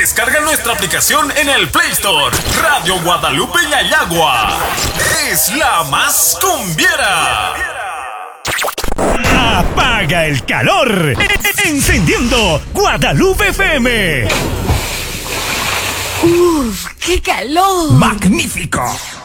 Descarga nuestra aplicación en el Play Store. Radio Guadalupe Yayagua es la más cumbiera. Apaga el calor, encendiendo Guadalupe FM. ¡Uf, qué calor! ¡Magnífico!